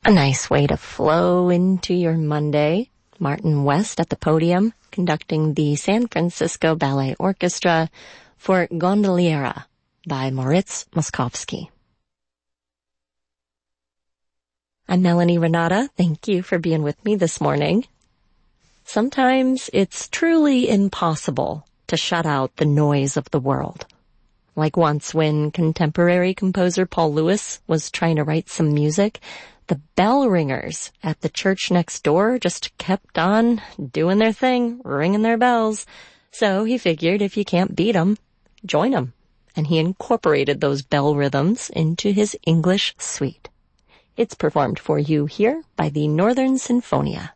A nice way to flow into your Monday. Martin West at the podium, conducting the San Francisco Ballet Orchestra for Gondoliera by Moritz Moszkowski. I'm Melanie Renata. Thank you for being with me this morning. Sometimes it's truly impossible to shut out the noise of the world. Like once when contemporary composer Paul Lewis was trying to write some music, the bell ringers at the church next door just kept on doing their thing, ringing their bells. So he figured if you can't beat them, join them. And he incorporated those bell rhythms into his English suite. It's performed for you here by the Northern Sinfonia.